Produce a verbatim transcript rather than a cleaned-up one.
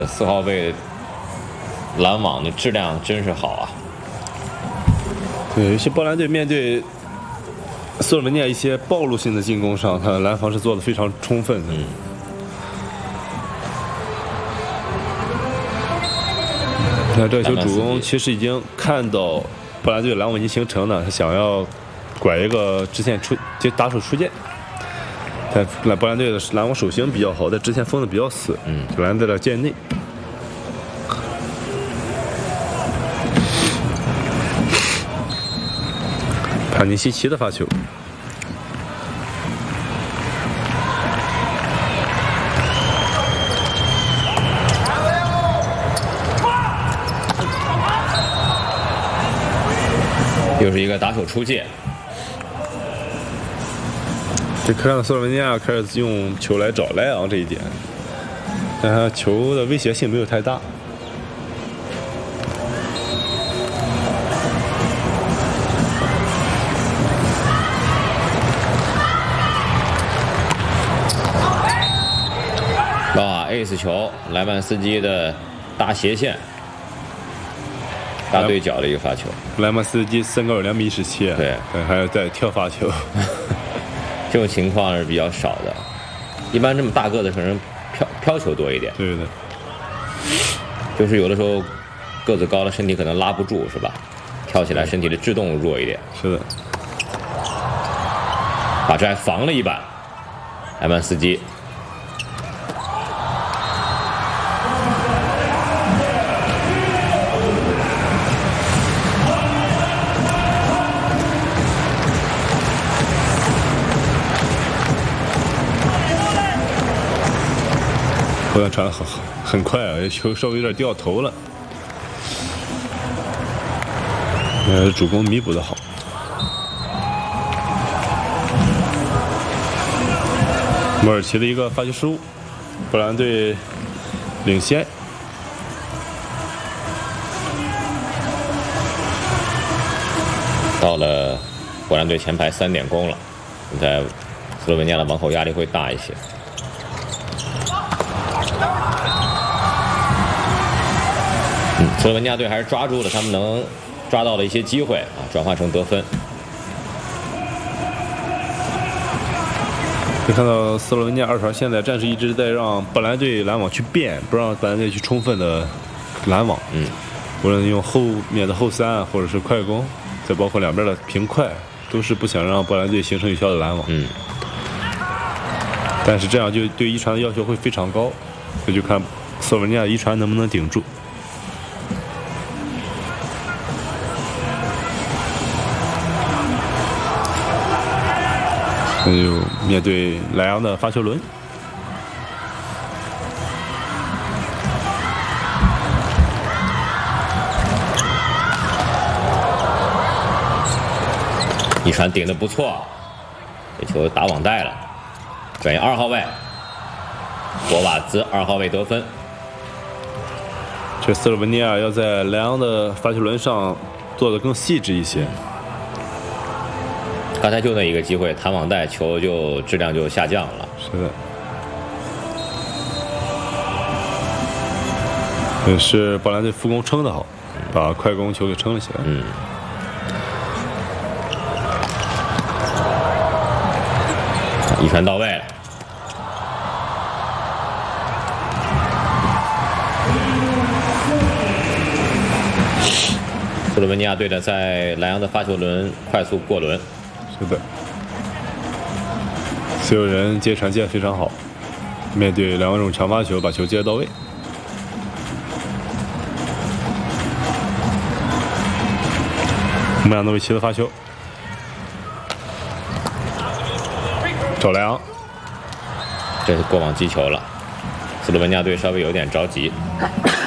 四号位拦网的质量真是好啊！ 对，有些波兰队面对斯洛文尼亚一些暴露性的进攻上，他拦防是做的非常充分的。 嗯。 那这球主攻其实已经看到波兰队拦网已经形成了，他想要拐一个直线出，就打手出界。但波兰队的拦网手型比较好，在直线封的比较死， 嗯， 就拦在了界内。帕尼西奇的发球， 又是一个打手出界。 这可以看到斯洛文尼亚开始用球来找莱昂这一点，但他球的威胁性没有太大。 哇 ，ace 球，莱万斯基的大斜线，大对角的一个发球。 莱曼斯基身高有两米一十七， 对， 还要再跳发球。 这种情况是比较少的，一般这么大个子可能飘飘球多一点。 对的， 就是有的时候个子高的身体可能拉不住，是吧？跳起来身体的制动弱一点。 是的， 把这还防了一板，莱曼斯基。 后段传的很很快啊，球稍微有点掉头了。呃，主攻弥补的好。莫尔奇的一个发球失误，波兰队领先。 到了波兰队前排三点攻了，现在斯洛文尼亚的往后压力会大一些。嗯，斯洛文尼亚队还是抓住了他们能抓到的一些机会啊，转化成得分。 可以看到斯洛文尼亚二传现在暂时一直在让波兰队拦网去变，不让波兰队去充分的拦网。 嗯， 无论用后面的后三或者是快攻，再包括两边的平快，都是不想让波兰队形成有效的拦网。 嗯， 但是这样就对一传的要求会非常高，所以就看斯洛文尼亚一传能不能顶住。那就面对莱昂的发球轮， 一传顶得不错，这球打网带了，转移二号位，博瓦兹二号位得分。 这斯洛文尼亚要在莱昂的发球轮上做得更细致一些。 刚才就那一个机会，弹网带球就质量就下降了。 是的，也是波兰队副攻撑得好，把快攻球给撑了起来。 嗯。一传到位了。斯洛文尼亚队的在莱昂的发球轮快速过轮。 是的，所有人接传接得非常好，面对两种强发球，把球接得到位。穆亚诺维奇的发球，找莱昂， 这是过网击球了，斯洛文尼亚队稍微有点着急。